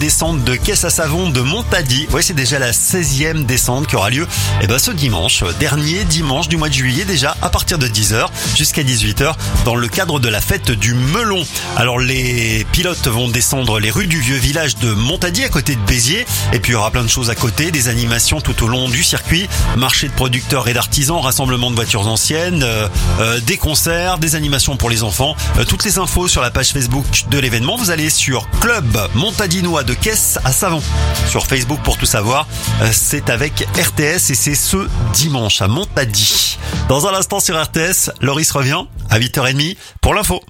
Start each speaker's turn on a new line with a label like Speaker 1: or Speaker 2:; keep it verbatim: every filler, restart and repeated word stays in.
Speaker 1: descente de caisse à savon de Montady. Ouais, c'est déjà la seizième descente qui aura lieu eh ben, ce dimanche, dernier dimanche du mois de juillet déjà, à partir de dix heures jusqu'à dix-huit heures, dans le cadre de la fête du melon. Alors les pilotes vont descendre les rues du vieux village de Montady à côté de Béziers, et puis il y aura plein de choses à côté, des animations tout au long du circuit, marché de producteurs et d'artisans, rassemblement de voitures anciennes, euh, euh, des concerts, des animations pour les enfants. Euh, toutes les infos sur la page Facebook de l'événement, vous allez sur Club Montadinois de Caisse à Savon sur Facebook pour tout savoir. Euh, c'est avec R T S et c'est ce dimanche à Montady. Dans un instant sur R T S, Loris revient à huit heures trente pour l'info.